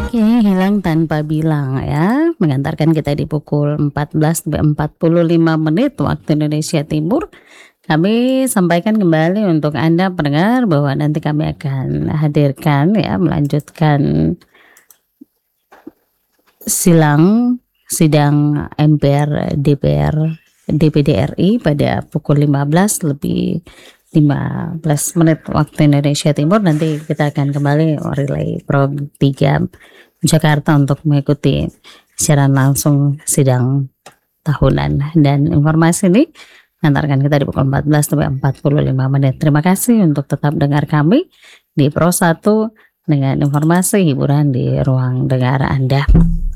Oke, hilang tanpa bilang ya, mengantarkan kita di pukul 14.45 waktu Indonesia Timur. Kami sampaikan kembali untuk Anda pendengar bahwa nanti kami akan hadirkan ya, melanjutkan sidang MPR, DPR, DPD RI pada pukul 15 waktu Indonesia Timur. Nanti kita akan kembali relay Pro 3 Jakarta untuk mengikuti siaran langsung sidang tahunan, dan informasi ini mengantarkan kita di pukul 14.45. Terima kasih untuk tetap dengar kami di Pro 1 dengan informasi hiburan di ruang dengar Anda.